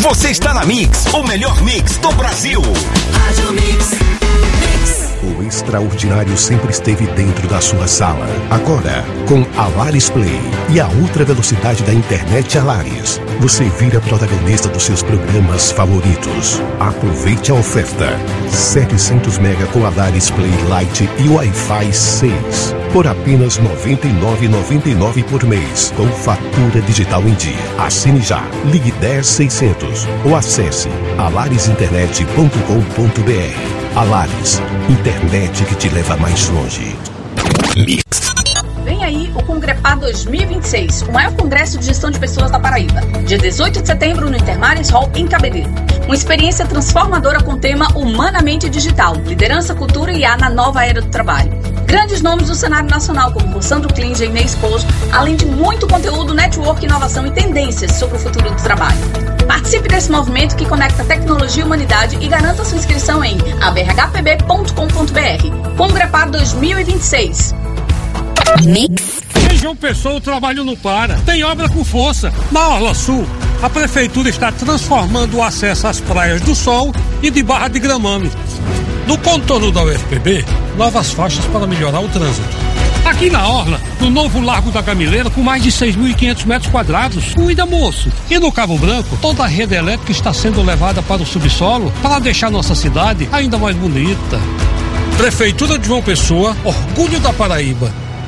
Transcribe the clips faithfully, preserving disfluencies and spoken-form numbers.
Você está na Mix, o melhor mix do Brasil. Rádio Mix. O extraordinário sempre esteve dentro da sua sala. Agora, com Alaris Play e a ultra velocidade da internet Alaris, você vira protagonista dos seus programas favoritos. Aproveite a oferta. setecentos mega com Alaris Play Lite e Wi-Fi seis. Por apenas noventa e nove reais e noventa e nove centavos por mês, com fatura digital em dia. Assine já. Ligue dez seiscentos ou acesse alaris internet ponto com ponto br. Alaris, internet que te leva mais longe. Mix. Vem aí o Congrepar dois mil e vinte e seis, o maior congresso de gestão de pessoas da Paraíba. Dia dezoito de setembro no Intermares Hall, em Cabedelo. Uma experiência transformadora com o tema Humanamente Digital, liderança, cultura e I A na nova era do trabalho. Grandes nomes do cenário nacional, como Sandro Klinger e Inês Pozo, além de muito conteúdo, network, inovação e tendências sobre o futuro do trabalho. Participe desse movimento que conecta tecnologia e humanidade e garanta sua inscrição em a b r h p b ponto com ponto b r. Congrepar dois mil e vinte e seis. Mix. Em João Pessoa o trabalho não para. Tem obra com força. Na Orla Sul, a prefeitura está transformando o acesso às praias do Sol e de Barra de Gramame. No contorno da U F P B, novas faixas para melhorar o trânsito. Aqui na Orla, no novo Largo da Gamileira, com mais de seis mil e quinhentos metros quadrados. Cuida, moço. E no Cabo Branco, toda a rede elétrica está sendo levada para o subsolo para deixar nossa cidade ainda mais bonita. Prefeitura de João Pessoa, orgulho da Paraíba.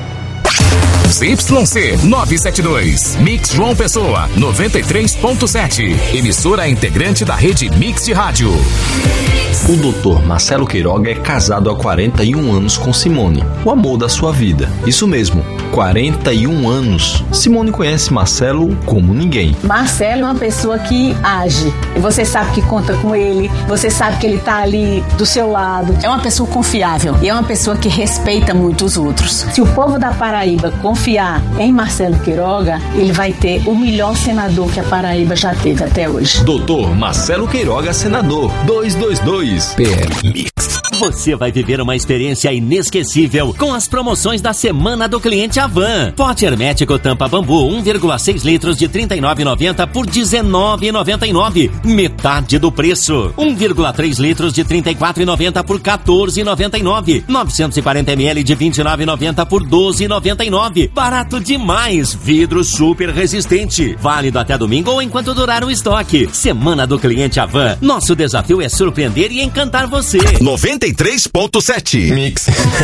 Y C novecentos e setenta e dois, Mix João Pessoa, noventa e três ponto sete. Emissora integrante da rede Mix de Rádio. O doutor Marcelo Queiroga é casado há quarenta e um anos com Simone, o amor da sua vida. Isso mesmo, quarenta e um anos. Simone conhece Marcelo como ninguém. Marcelo é uma pessoa que age. Você sabe que conta com ele, você sabe que ele tá ali do seu lado. É uma pessoa confiável e é uma pessoa que respeita muito os outros. Se o povo da Paraíba confiar em Marcelo Queiroga, ele vai ter o melhor senador que a Paraíba já teve até hoje. doutor Marcelo Queiroga, senador, duzentos e vinte e dois. P M Mix. Você vai viver uma experiência inesquecível com as promoções da Semana do Cliente Avan. Pote hermético tampa bambu um vírgula seis litros de trinta e nove reais e noventa centavos por dezenove reais e noventa e nove centavos. Metade do preço. um vírgula três litros de trinta e quatro reais e noventa centavos por quatorze reais e noventa e nove centavos. novecentos e quarenta mililitros de vinte e nove reais e noventa centavos por doze reais e noventa e nove centavos. Barato demais. Vidro super resistente. Válido até domingo ou enquanto durar o estoque. Semana do Cliente Avan. Nosso desafio é surpreender e encantar você. noventa e três ponto sete. Mix.